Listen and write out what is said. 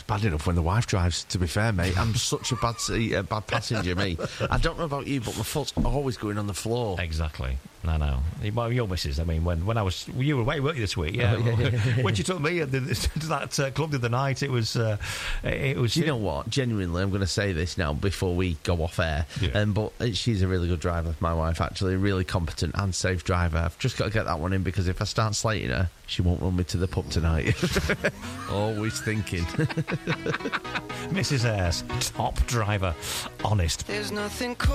bad enough when the wife drives, to be fair, mate. I'm such a bad passenger, me. I don't know about you, but my foot's always going on the floor. Exactly. I know. Well, your missus, I mean, when I was... You were away, weren't you, this week? Yeah. When she took me to that club the other night, it was... You know what? Genuinely, I'm going to say this now before we go off air, but she's a really good driver, my wife, actually. A really competent and safe driver. I've just got to get that one in, because if I start slating her, she won't run me to the pub tonight. Always thinking. Mrs. Ayres, top driver. Honest. There's nothing